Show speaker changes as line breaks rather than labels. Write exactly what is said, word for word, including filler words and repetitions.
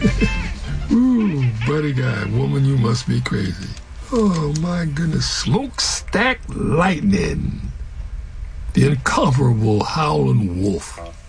Ooh, buddy guy, woman, you must be crazy. Oh my goodness, smokestack lightning. The incomparable howling wolf.